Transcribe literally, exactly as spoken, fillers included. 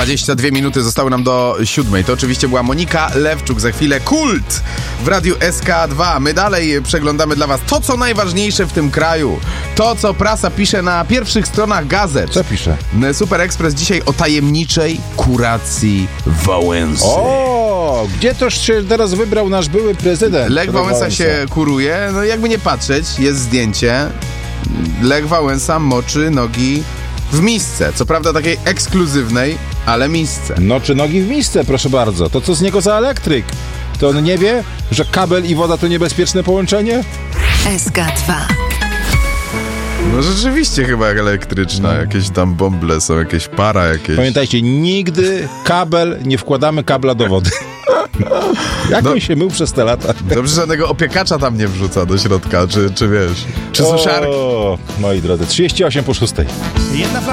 dwadzieścia dwie minuty zostały nam do siódmej. To oczywiście była Monika Lewczuk. Za chwilę Kult w Radiu S K dwa. My dalej przeglądamy dla was to, co najważniejsze w tym kraju. To, co prasa pisze na pierwszych stronach gazet. Co pisze? Super Express dzisiaj o tajemniczej kuracji Wałęsy. O, gdzie toż się teraz wybrał nasz były prezydent? Lech Wałęsa się kuruje, no jakby nie patrzeć, jest zdjęcie. Lech Wałęsa moczy nogi w misce. Co prawda takiej ekskluzywnej, ale misce. No czy nogi w misce, proszę bardzo. To co z niego za elektryk? To on nie wie, że kabel i woda to niebezpieczne połączenie? S K dwa. No rzeczywiście chyba elektryczna. Jakieś tam bąble są, jakieś para jakieś. Pamiętajcie, nigdy kabel, nie wkładamy kabla do wody. Jak No. on się mył przez te lata? Dobrze, żadnego opiekacza tam nie wrzuca do środka, czy, czy wiesz, czy suszarki. O, moi drodzy, trzydzieści osiem po szóstej.